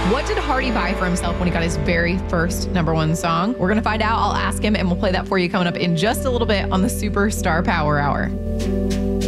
What did Hardy buy for himself when he got his very first #1 song? We're going to find out. I'll ask him, and we'll play that for you coming up in just a little bit on the Superstar Power Hour.